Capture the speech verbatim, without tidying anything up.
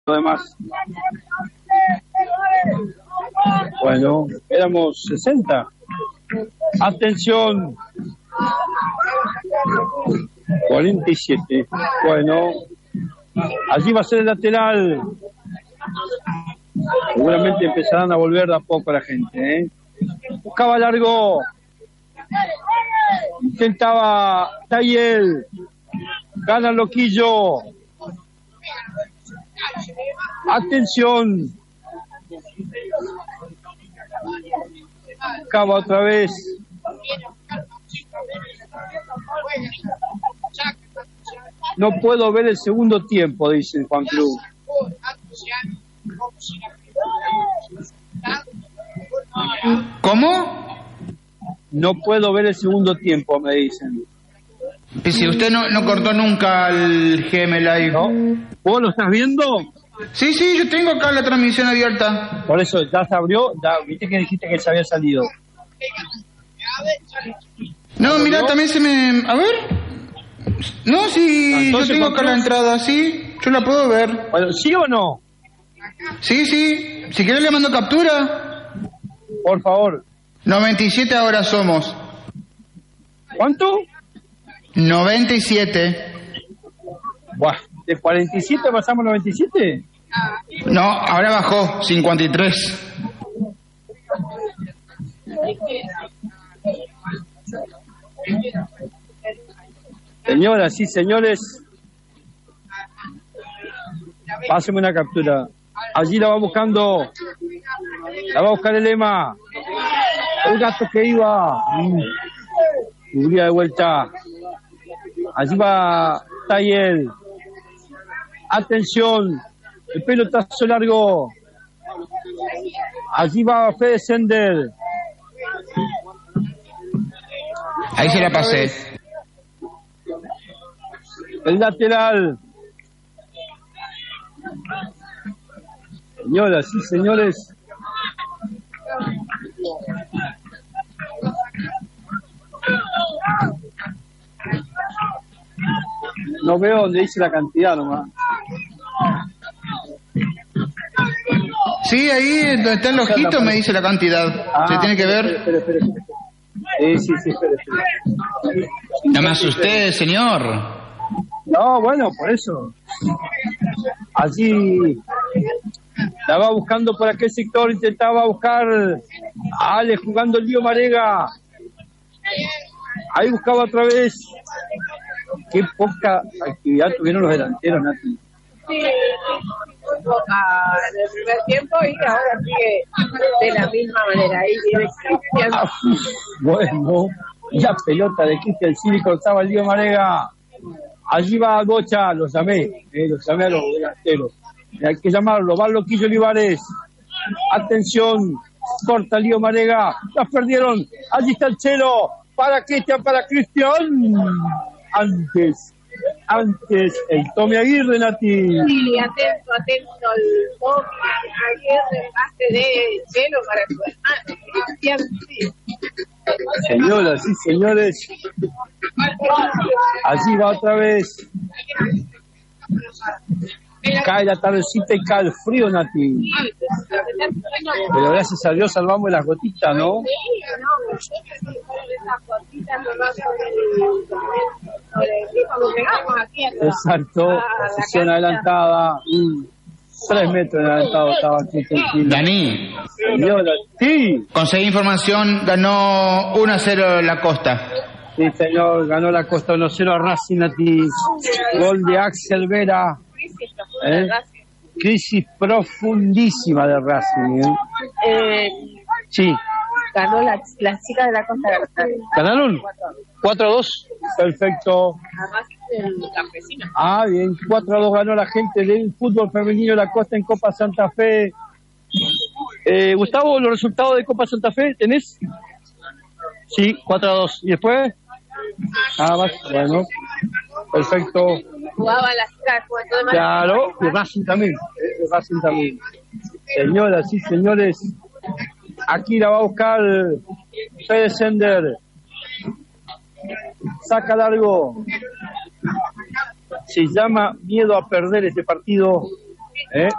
demás. Bueno, éramos sesenta. Atención. cuarenta y siete. Bueno, allí va a ser el lateral. Seguramente empezarán a volver de a poco la gente, ¿eh? Buscaba largo. Intentaba Tayel. Gana Loquillo. Atención. Acaba otra vez. No puedo ver el segundo tiempo, dice Juan Cruz. ¿Cómo? No puedo ver el segundo tiempo, me dicen. Y si usted no, no cortó nunca el G M Live. ¿No? ¿Vos lo estás viendo? Sí, sí, yo tengo acá la transmisión abierta. Por eso, ya se abrió, ya viste que dijiste que se había salido. No, mira, también se me... A ver. No, sí, yo tengo acá la entrada, sí, yo la puedo ver. Bueno, ¿sí o no? Sí, sí, si quieres le mando captura. Por favor. noventa y siete ahora somos. ¿Cuánto? noventa y siete. Buah, ¿de cuarenta y siete pasamos a noventa y siete? No, ahora bajó, cincuenta y tres. Señoras y señores, pásenme una captura. Allí la va buscando, la va a buscar el Ema. El gato que iba. Cubría de vuelta. Allí va Tayel. Atención, el pelotazo largo. Allí va Fede Sender. Ahí se la pasé. El lateral. Señoras y señores. No veo donde dice la cantidad nomás. Sí, ahí donde está el ojito me dice la cantidad. Ah, Se tiene que ver. Espera, espera, espera, espera. Sí, sí, sí, espera, espera. No me asusté, señor. No, bueno, por eso. Allí la va buscando por aquel sector, intentaba buscar a Ale jugando el lío Marega. Ahí buscaba otra vez. Qué poca actividad tuvieron los delanteros, Nati. Sí, muy poca en el primer tiempo y ahora sigue de la misma manera. Ahí viene Cristian. Ah, bueno, la pelota de Cristian Cili cortaba el lío Marega. Allí va Bocha, lo llamé, eh, lo llamé a los delanteros. Hay que llamarlo, va Loquillo Olivares. Atención, corta el lío Marega. Las perdieron. Allí está el Chelo. Para Cristian, para Cristian. Antes, antes, el Tommy Aguirre, Nati. Sí, atento, atento al Tommy Aguirre, base de Chelo para su hermano Cristian. Sí. Señoras y señores, allí va otra vez. Cae la tardecita y cae el frío, Nati. Pero gracias a Dios salvamos las gotitas, ¿no? Sí, no, esas gotitas no van sobre el, sobre el cuando llegamos aquí. Exacto, posición adelantada. Mm. Tres metros adelantado estaba aquí. Dani. Señora, sí. Conseguí información, ganó uno a cero la Costa. Sí, señor, ganó la Costa uno a cero a Racing, Nati. Gol de Axel Vera. ¿Eh? Crisis profundísima de Racing. ¿eh? Eh, sí. Ganó la, la chica de la Costa. ¿Ganaron? cuatro a dos. Perfecto. Además, el campesino. Ah, bien. cuatro a dos ganó la gente del fútbol femenino de la Costa en Copa Santa Fe. Eh, Gustavo, ¿los resultados de Copa Santa Fe tenés? Sí, cuatro a dos. ¿Y después? Ah, más. Bueno. Perfecto. Jugaba la chica de más. Claro, y Racing también. Eh, Racing también. Señoras y señores, aquí la va a buscar Fede Sender. Saca largo. Se llama miedo a perder este partido. ¿Eh?